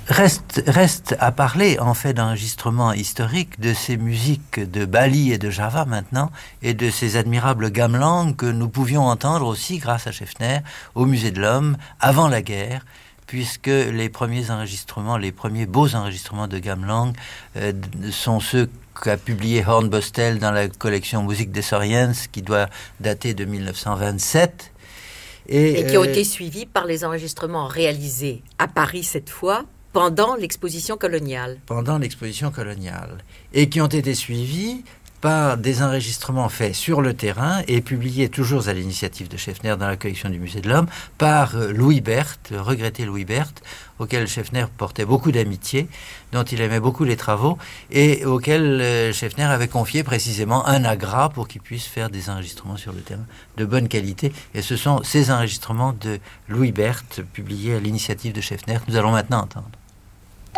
Reste à parler, en fait, d'enregistrements historiques de ces musiques de Bali et de Java maintenant, et de ces admirables gamelans que nous pouvions entendre aussi, grâce à Schaeffner, au Musée de l'Homme, avant la guerre, puisque les premiers enregistrements, les premiers beaux enregistrements de gamelan sont ceux qu'a publié Hornbostel dans la collection Musique des Soriens, qui doit dater de 1927. Et qui ont été suivis par les enregistrements réalisés à Paris cette fois, pendant l'exposition coloniale. Pendant l'exposition coloniale. Et qui ont été suivis par des enregistrements faits sur le terrain et publiés toujours à l'initiative de Schaeffner dans la collection du Musée de l'Homme par Louis Berthe, le regretté Louis Berthe, auquel Schaeffner portait beaucoup d'amitié, dont il aimait beaucoup les travaux et auquel Schaeffner avait confié précisément un agra pour qu'il puisse faire des enregistrements sur le terrain de bonne qualité. Et ce sont ces enregistrements de Louis Berthe publiés à l'initiative de Schaeffner que nous allons maintenant entendre.